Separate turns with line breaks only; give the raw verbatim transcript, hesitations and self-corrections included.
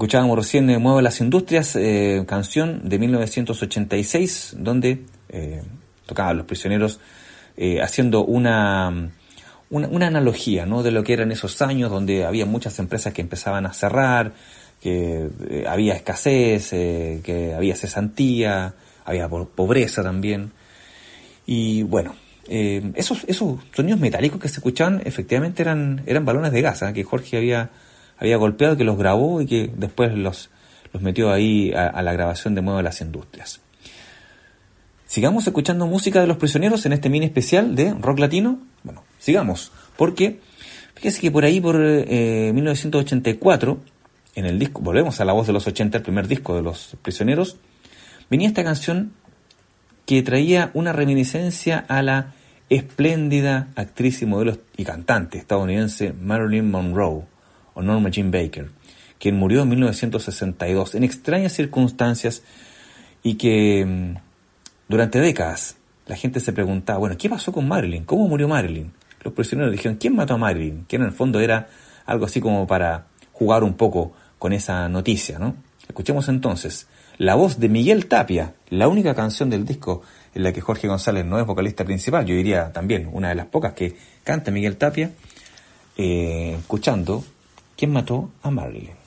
Escuchábamos recién eh, Mueve las Industrias, eh, canción de mil novecientos ochenta y seis, donde eh, tocaban Los Prisioneros, eh, haciendo una, una, una analogía, ¿no?, de lo que eran esos años donde había muchas empresas que empezaban a cerrar, que eh, había escasez, eh, que había cesantía, había po- pobreza también. Y bueno, eh, esos, esos sonidos metálicos que se escuchaban efectivamente eran, eran balones de gas, ¿eh?, que Jorge había, había golpeado, que los grabó y que después los, los metió ahí a, a la grabación de Mueve las Industrias. Sigamos escuchando música de Los Prisioneros en este mini especial de rock latino. Bueno, sigamos, porque fíjese que por ahí, por eh, mil novecientos ochenta y cuatro, en el disco, volvemos a La Voz de los ochenta, el primer disco de Los Prisioneros, venía esta canción que traía una reminiscencia a la espléndida actriz y modelo y cantante estadounidense Marilyn Monroe, o Norma Jean Baker, quien murió en mil novecientos sesenta y dos en extrañas circunstancias, y que durante décadas la gente se preguntaba, bueno, ¿qué pasó con Marilyn? ¿Cómo murió Marilyn? Los Prisioneros dijeron, ¿quién mató a Marilyn? Que en el fondo era algo así como para jugar un poco con esa noticia, ¿no? Escuchemos entonces la voz de Miguel Tapia, la única canción del disco en la que Jorge González no es vocalista principal, yo diría también una de las pocas que canta Miguel Tapia, eh, escuchando ¿Quién mató a Marilyn?